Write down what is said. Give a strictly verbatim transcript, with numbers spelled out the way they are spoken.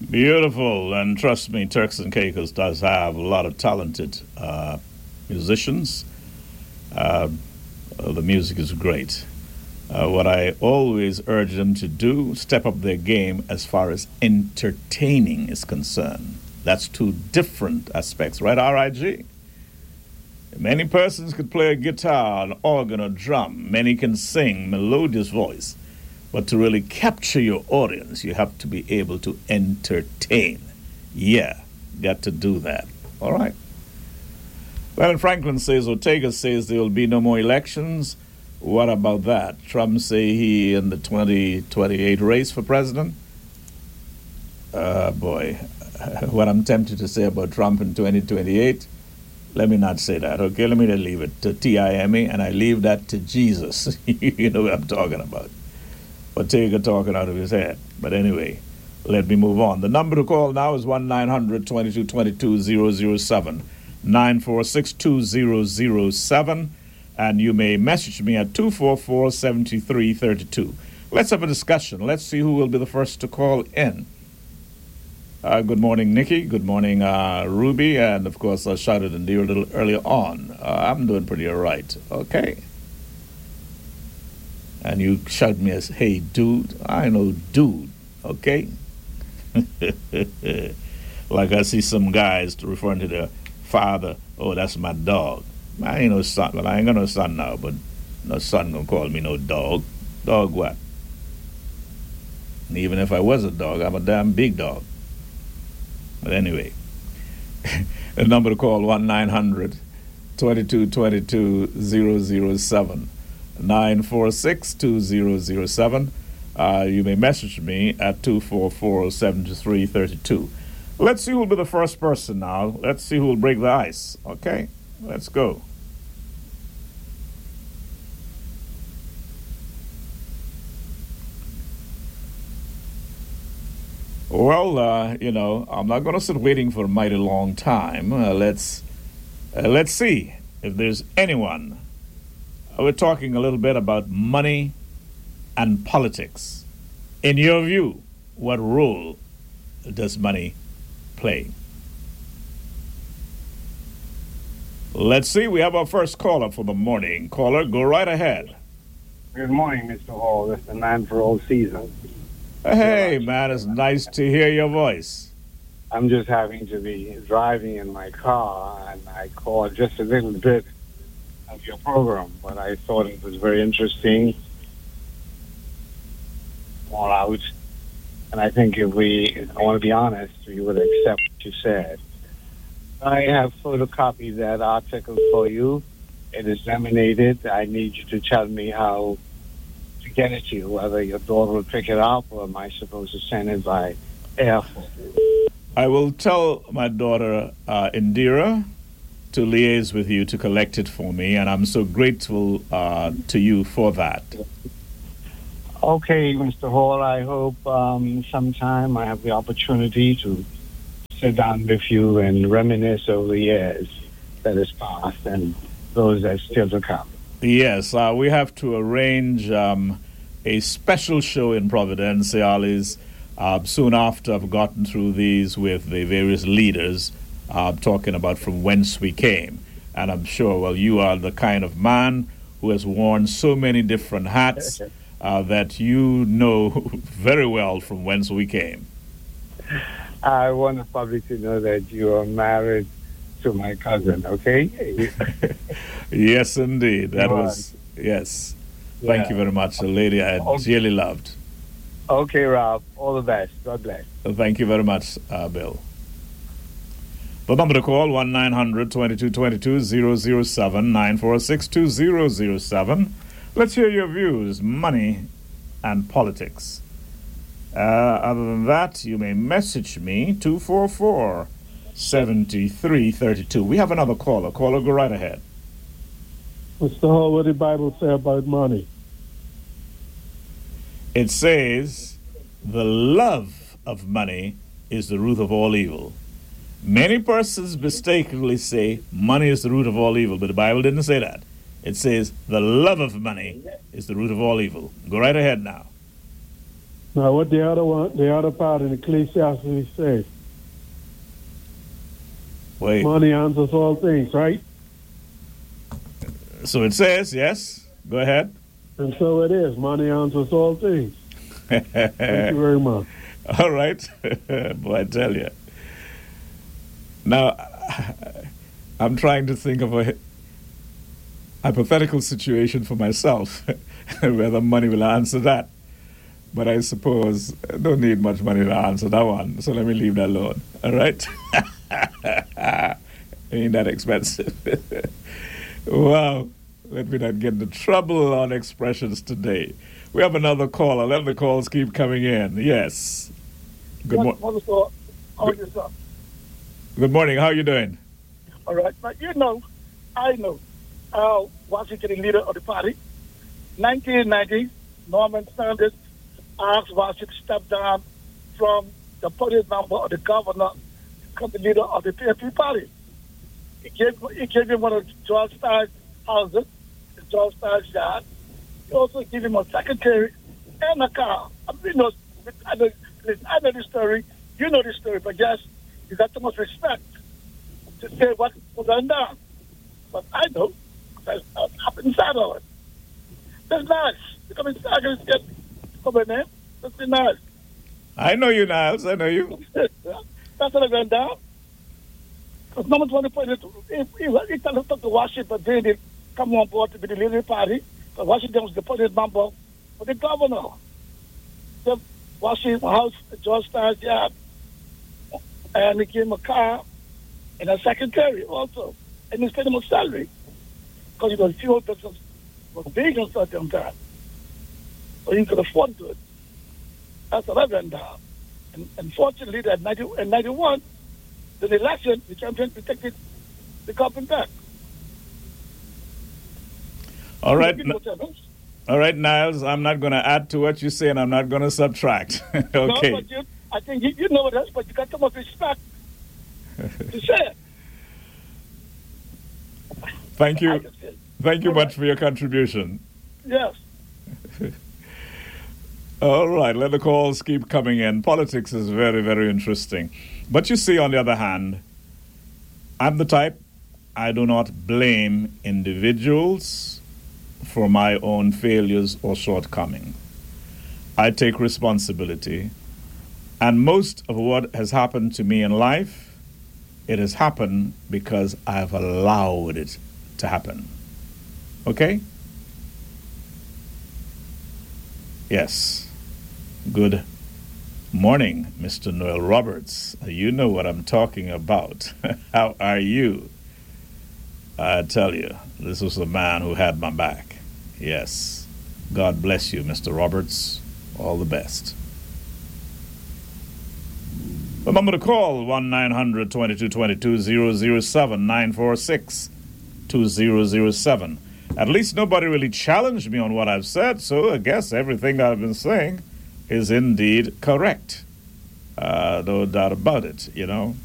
Beautiful. And trust me, Turks and Caicos does have a lot of talented uh, musicians. Uh, the music is great. Uh, what I always urge them to do, step up their game as far as entertaining is concerned. That's two different aspects, right, R I G? Many persons could play a guitar, an organ, or drum. Many can sing, melodious voice. But to really capture your audience, you have to be able to entertain. Yeah, got to do that. All right. Well, and Franklin says, Ortega says there will be no more elections. What about that? Trump say he in the twenty twenty-eight race for president? Uh, boy, what I'm tempted to say about Trump in twenty twenty-eight, let me not say that, okay? Let me just leave it to T I M E, and I leave that to Jesus. You know what I'm talking about. Ortega talking out of his head. But anyway, let me move on. The number to call now is one nine hundred twenty-two twenty-two zero zero seven, nine four six two zero zero seven, and you may message me at two four four, seven three three two. Let's have a discussion. Let's see who will be the first to call in. Uh, good morning, Nikki. Good morning, uh, Ruby. And, of course, I shouted in you a little earlier on. Uh, I'm doing pretty all right. Okay. And you shout me as, hey, dude. I know dude. Okay? Like I see some guys referring to their father. Oh, that's my dog. I ain't no son. Well, I ain't got no son now, but no son gonna call me no dog. Dog what? And even if I was a dog, I'm a damn big dog. But anyway, the number to call one nine hundred twenty-two twenty-two zero zero seven, nine four six two zero zero seven. Uh, you may message me at two four four, seven three three two. Let's see who will be the first person now. Let's see who will break the ice. Okay, let's go. Well, uh, you know, I'm not going to sit waiting for a mighty long time. Uh, let's uh, let's see if there's anyone. Uh, we're talking a little bit about money and politics. In your view, what role does money play? Let's see. We have our first caller for the morning. Caller, go right ahead. Good morning, Mister Hall. It's the man for all season. Hey, man, it's nice to hear your voice. I'm just having to be driving in my car, and I caught just a little bit of your program, but I thought it was very interesting. All out. And I think if we, I want to be honest, we would accept what you said. I have photocopied that article for you. It is laminated. I need you to tell me how to get it to you, whether your daughter will pick it up or am I supposed to send it by air force? I will tell my daughter, uh, Indira, to liaise with you to collect it for me, and I'm so grateful uh, to you for that. Okay, Mister Hall, I hope um, sometime I have the opportunity to sit down with you and reminisce over the years that has passed and those that still to come. Yes, uh, we have to arrange um, a special show in Providenciales uh, soon after I've gotten through these with the various leaders uh, talking about from whence we came. And I'm sure, well, you are the kind of man who has worn so many different hats uh, that you know very well from whence we came. I want the public to know that you are married to my cousin, okay? Yes, indeed. That was, yes. Yeah. Thank you very much. A lady I okay. dearly loved. Okay, Rob. All the best. God bless. Thank you very much, uh, Bill. The number to call, one nine hundred twenty-two twenty-two zero zero seven, nine four six two zero zero seven. Let's hear your views, money and politics. Uh, other than that, you may message me, two four four, seven three three two. We have another caller. Caller, go right ahead. Mister Hall, what did the Bible say about money? It says, the love of money is the root of all evil. Many persons mistakenly say money is the root of all evil, but the Bible didn't say that. It says the love of money is the root of all evil. Go right ahead now. Now, what the other one, the other part in Ecclesiastes says, Wait. money answers all things, right? So it says, yes. Go ahead. And so it is. Money answers all things. Thank you very much. All right. Boy, I tell you. Now, I'm trying to think of a hypothetical situation for myself, whether money will answer that. But I suppose I don't need much money to answer that one, so let me leave that alone. All right? Ain't that expensive? Wow. Let me not get into trouble on expressions today. We have another caller. Let the calls keep coming in. Yes. Good morning. Good, good morning. How are you doing? All right. But you know, I know, uh, Washington leader of the party, nineteen ninety, Norman Sanders asked Washington to step down from the party member of the governor to become the leader of the P F P party. He gave, he gave him one of George Stein's houses, the George Stein's yard. He also gave him a secretary and a car. I mean, you know, I know, I know the story. You know the story, but yes, you got too much respect to say what was done down. But I know that's not happened inside of it. That's nice. You come inside and get come in there. That's be nice. I know you, Niles. I know you. That's what I went down. Because no one's going to put it. If he tell him to Washington, but then they come on board to be the leader of the party. But Washington was the party member for the governor. The Washington House, George Stein's yard, and he gave him a car and a secretary also. And he paid him a salary. Because he was fuel business was big and such on that. So he could afford to it. That's what I went down. And unfortunately, that ninety, in ninety-one, the election, the champion protected the government back. All right. All right, Niles, I'm not going to add to what you say, and I'm not going to subtract. Okay. No, but you, I think you, you know that, but you got too much respect to say it. Thank you. Thank you much for your contribution. Yes. All right, let the calls keep coming in. Politics is very, very interesting. But you see, on the other hand, I'm the type, I do not blame individuals for my own failures or shortcomings. I take responsibility. And most of what has happened to me in life, it has happened because I've allowed it to happen. Okay? Yes. Good morning, Mister Noel Roberts. You know what I'm talking about. How are you? I tell you, this was the man who had my back. Yes. God bless you, Mister Roberts. All the best. The number to call, one nine hundred, twenty-two twenty-two, zero zero seven, nine four six, two zero zero seven. At least nobody really challenged me on what I've said, so I guess everything that I've been saying is indeed correct. Uh, no doubt about it, you know.